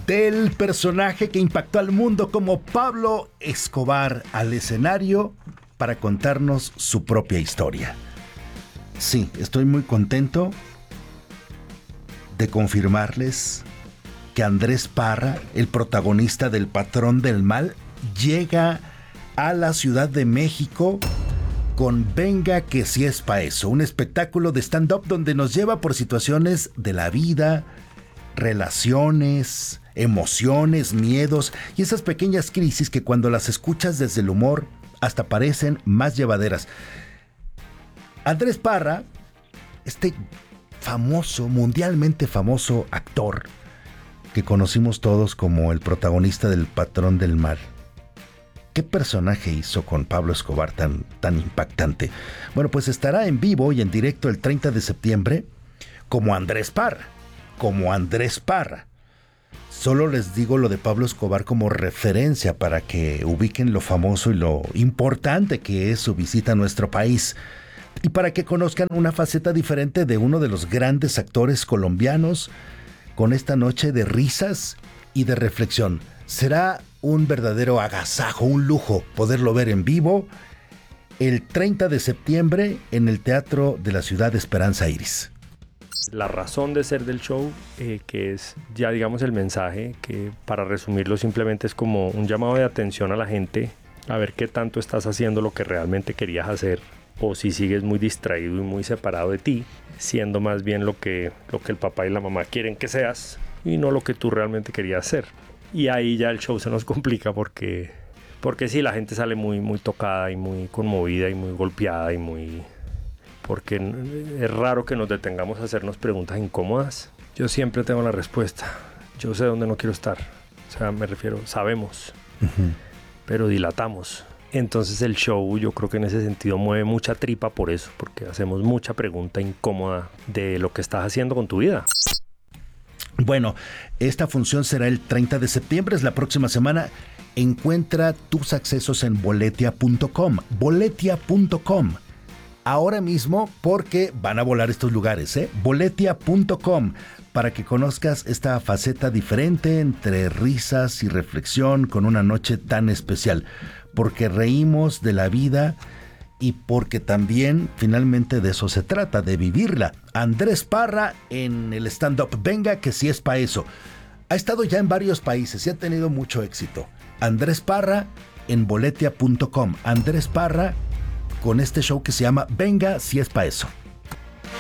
del personaje que impactó al mundo como Pablo Escobar al escenario para contarnos su propia historia. Sí, estoy muy contento de confirmarles que Andrés Parra, el protagonista del Patrón del Mal, llega a la Ciudad de México con Venga que sí es pa' eso, un espectáculo de stand-up donde nos lleva por situaciones de la vida, relaciones, emociones, miedos y esas pequeñas crisis que cuando las escuchas desde el humor hasta parecen más llevaderas. Andrés Parra, este famoso, mundialmente famoso actor que conocimos todos como el protagonista del Patrón del Mal. ¿Qué personaje hizo con Pablo Escobar tan impactante? Bueno, pues estará en vivo y en directo el 30 de septiembre como Andrés Parra. Solo les digo lo de Pablo Escobar como referencia para que ubiquen lo famoso y lo importante que es su visita a nuestro país. Y para que conozcan una faceta diferente de uno de los grandes actores colombianos con esta noche de risas y de reflexión. Será un verdadero agasajo, un lujo poderlo ver en vivo el 30 de septiembre en el Teatro de la Ciudad de Esperanza Iris. La razón de ser del show, que es ya digamos el mensaje, que para resumirlo simplemente es como un llamado de atención a la gente, a ver qué tanto estás haciendo lo que realmente querías hacer, o si sigues muy distraído y muy separado de ti, siendo más bien lo que el papá y la mamá quieren que seas y no lo que tú realmente querías ser. Y ahí ya el show se nos complica porque sí, la gente sale muy, muy tocada y muy conmovida y muy golpeada y muy... porque es raro que nos detengamos a hacernos preguntas incómodas. Yo siempre tengo la respuesta. Yo sé dónde no quiero estar. O sea, me refiero, sabemos, pero dilatamos. Entonces el show, yo creo que en ese sentido mueve mucha tripa por eso, porque hacemos mucha pregunta incómoda de lo que estás haciendo con tu vida. Bueno, esta función será el 30 de septiembre, es la próxima semana. Encuentra tus accesos en boletia.com. Boletia.com. Ahora mismo, porque van a volar estos lugares, boletia.com, para que conozcas esta faceta diferente entre risas y reflexión con una noche tan especial. Porque reímos de la vida y porque también finalmente de eso se trata, de vivirla. Andrés Parra en el stand-up Venga que sí es pa' eso. Ha estado ya en varios países y ha tenido mucho éxito. Andrés Parra en boletia.com. Andrés Parra con este show que se llama Venga si es pa' eso.